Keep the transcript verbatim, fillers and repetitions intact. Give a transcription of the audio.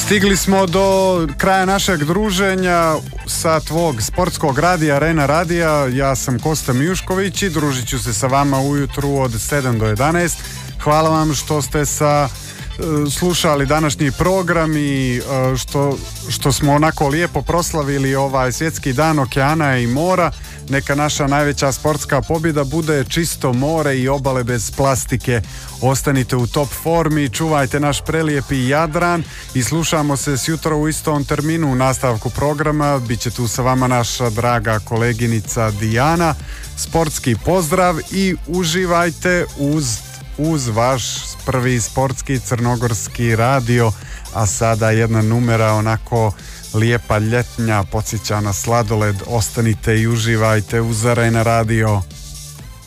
Stigli smo do kraja našeg druženja sa tvog sportskog radija, Arena radija. Ja sam Kosta Mijušković i družit ću se sa vama ujutru od sedam do jedanaest. Hvala vam što ste sa slušali današnji program i što, što smo onako lijepo proslavili ovaj svjetski dan okeana i mora. Neka naša najveća sportska pobjeda bude čisto more i obale bez plastike. Ostanite u top formi, čuvajte naš prelijepi Jadran i slušamo se sjutra u istom terminu u nastavku programa. Biće tu sa vama naša draga koleginica Dijana. Sportski pozdrav i uživajte uz, uz vaš prvi sportski crnogorski radio. A sada jedna numera onako lijepa ljetnja, podsjeća na sladoled. Ostanite i uživajte uz Arena radio.